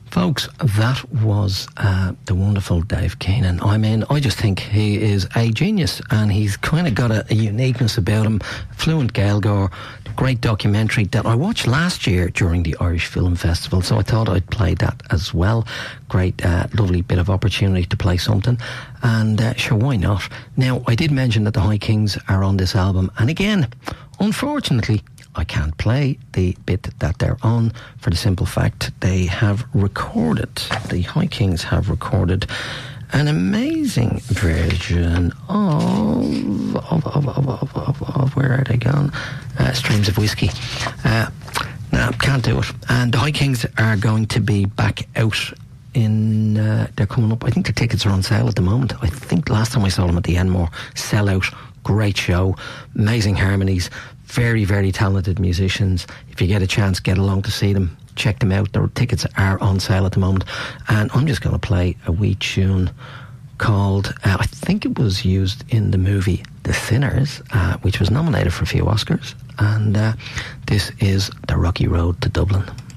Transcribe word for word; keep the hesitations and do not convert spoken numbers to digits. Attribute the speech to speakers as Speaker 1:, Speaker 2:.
Speaker 1: Folks, that was uh, the wonderful Dave Keenan. I mean, I just think he is a genius, and he's kind of got a, a uniqueness about him. Fluent Gaeilgeoir, great documentary that I watched last year during the Irish Film Festival, so I thought I'd play that as well. Great, uh, lovely bit of opportunity to play something, and uh, sure, why not? Now, I did mention that the High Kings are on this album, and again, unfortunately, I can't play the bit that they're on for the simple fact they have recorded, the High Kings have recorded an amazing version of, of, of, of, of, of, of where are they gone? Uh, Streams of Whiskey. Uh, no, can't do it. And the High Kings are going to be back out in, uh, they're coming up, I think the tickets are on sale at the moment. I think last time I saw them at the Enmore, sell out, great show, amazing harmonies, very, very talented musicians. If you get a chance, get along to see them. Check them out. Their tickets are on sale at the moment. And I'm just going to play a wee tune called, uh, I think it was used in the movie The Sinners, uh, which was nominated for a few Oscars. And uh, this is The Rocky Road to Dublin.